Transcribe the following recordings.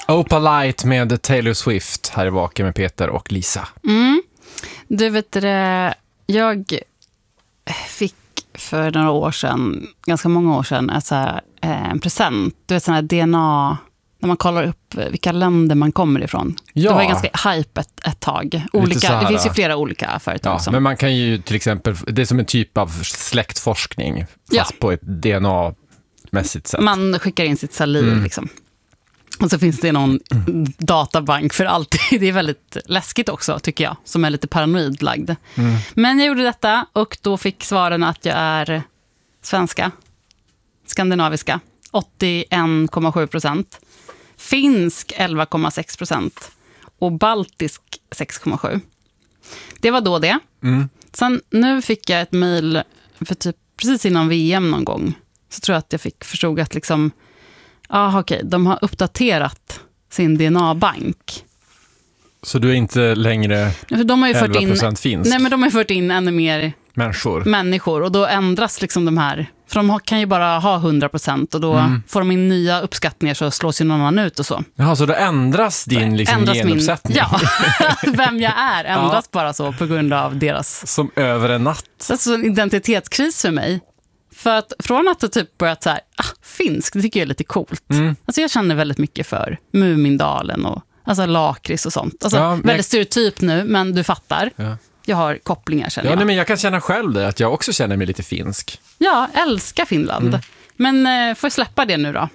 Opalite med Taylor Swift här i Vaken med Peter och Lisa. Du vet det, jag fick för några år sedan, ganska många år sedan, en present. Du vet sån här DNA, när man kollar upp vilka länder man kommer ifrån. Ja. Det var ganska hype ett tag. Det finns ju flera olika företag. Ja, men man kan ju till exempel, det är som en typ av släktforskning fast på ett DNA-mässigt sätt. Man skickar in sitt saliv liksom. Och så finns det någon databank för allt. Det är väldigt läskigt också, tycker jag, som är lite paranoidlagd. Men jag gjorde detta och då fick svaren att jag är svenska, skandinaviska, 81,7%, finsk 11,6% och baltisk 6,7%. Det var då det. Sen nu fick jag ett mejl för typ precis innan VM någon gång. Så tror jag att jag förstod att liksom, okej, de har uppdaterat sin DNA-bank. Så du är inte längre de har ju 11% finsk? Nej, men de har ju fört in ännu mer människor. Och då ändras liksom de här. För de kan ju bara ha 100% och då får de in nya uppskattningar så slås ju någon annan ut och så. Jaha, så då ändras din genuppsättning? Ja, vem jag är ändras bara så på grund av deras... Som över en natt. Det är så en identitetskris för mig. För att från att det typ börjat så här, finsk, det tycker jag är lite coolt. Alltså jag känner väldigt mycket för Mumindalen och alltså lakrits och sånt. Alltså väldigt stereotyp nu, men du fattar. Ja. Jag har kopplingar, känner jag. Nej, men jag kan känna själv det, att jag också känner mig lite finsk. Ja, älskar Finland. Men får jag släppa det nu då?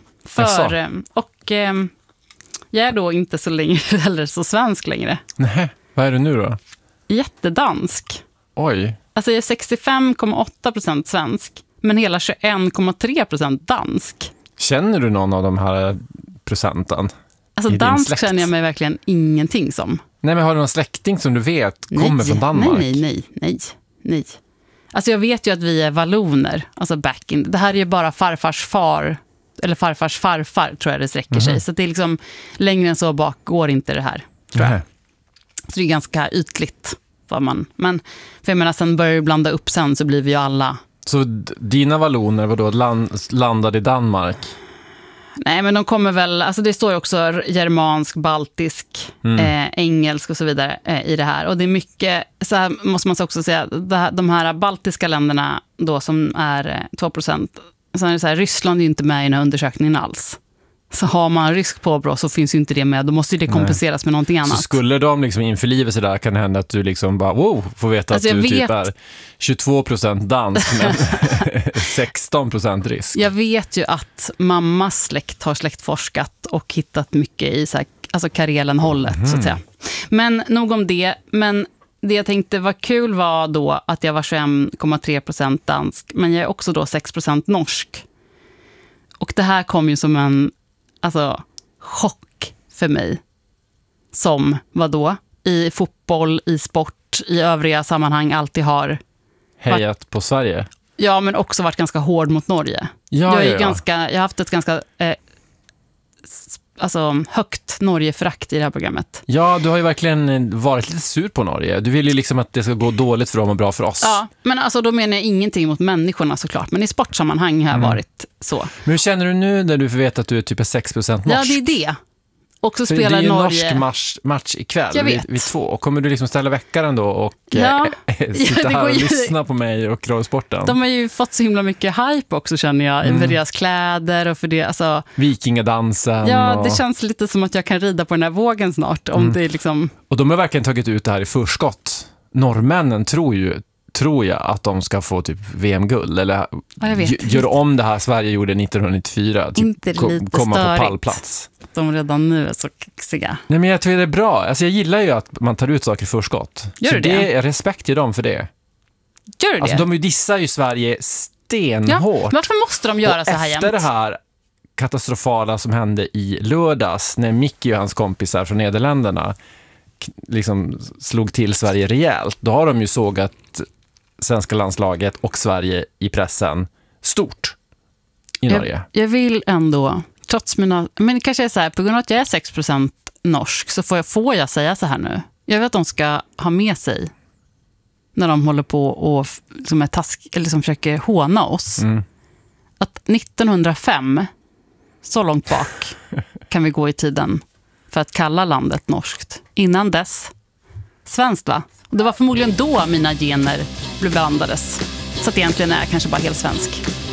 Jag är då inte så länge eller så svensk längre. Nej, vad är du nu då? Jättedansk. Oj. Alltså jag är 65,8% svensk, men hela 21,3% dansk. Känner du någon av de här procenten? Alltså dansk känner jag mig verkligen ingenting som. Nej, men har du någon släkting som du vet kommer från Danmark? Nej. Alltså jag vet ju att vi är valloner, alltså back in. Det här är ju bara farfars far, eller farfars farfar tror jag det sträcker sig. Så det är liksom, längre än så bak går inte det här, tror jag. Så det är ganska ytligt. Men för jag menar, sen börjar vi blanda upp sen så blir vi ju alla. Så dina valloner var då landade i Danmark? Nej, men de kommer väl, alltså det står ju också germansk, baltisk, engelsk och så vidare i det här. Och det är mycket, så här måste man också säga, de här baltiska länderna då som är 2%, så är det så här, Ryssland är ju inte med i den här undersökningen alls. Så har man rysk påbrå så finns ju inte det med. Då måste ju det kompenseras med någonting annat. Så skulle de liksom införliva sig där, kan det hända att du liksom bara, får veta att du typ är 22% dansk men 16% rysk. Jag vet ju att mammas släkt har släktforskat och hittat mycket i så här, alltså Karelen-hållet så att säga. Men nog om det. Men det jag tänkte var kul var då att jag var 21,3% dansk, men jag är också då 6% norsk. Och det här kom ju som en chock för mig. Som vadå? I fotboll, i sport, i övriga sammanhang alltid har hejat på Sverige. Ja, men också varit ganska hård mot Norge. Jag har haft ett ganska högt Norge-förakt i det här programmet. Ja, du har ju verkligen varit lite sur på Norge. Du vill ju liksom att det ska gå dåligt för dem och bra för oss. Ja, men alltså då menar jag ingenting mot människorna såklart. Men i sportsammanhang har jag varit så. Men hur känner du nu när du får veta att du är typ 6% norsk? Ja, det är det. Och så spelar det är ju Norge... norsk match ikväll vid 2. Och kommer du liksom ställa väckaren då och sitta här och lyssna på mig och Kravsporten? De har ju fått så himla mycket hype också, känner jag. För deras kläder och för det, alltså... Vikingadansen. Ja, det känns lite som att jag kan rida på den här vågen snart. Om det är liksom... Och de har verkligen tagit ut det här i förskott. Norrmännen tror jag att de ska få typ VM-guld eller gör om det här Sverige gjorde 1994, typ inte lite komma störigt. på pallplats. De redan nu är så kaxiga. Nej, men jag tror det är bra. Alltså jag gillar ju att man tar ut saker i förskott. Gör så du det? Jag respekterar dem för det. Gör du det? Alltså de dissar ju Sverige stenhårt. Ja, varför måste de göra så här jämt? Efter det här katastrofala som hände i lördags när Mickey och hans kompisar från Nederländerna liksom slog till Sverige rejält, då har de ju sågat svenska landslaget och Sverige i pressen stort i Norge. Jag vill ändå, trots mina... Men kanske är så här, på grund av att jag är 6% norsk så får jag säga så här nu. Jag vet att de ska ha med sig när de håller på och som är eller som försöker håna oss. Att 1905, så långt bak kan vi gå i tiden, för att kalla landet norskt. Innan dess, svenskt va? Och det var förmodligen då mina gener blev blandades. Så att egentligen är jag kanske bara helt svensk.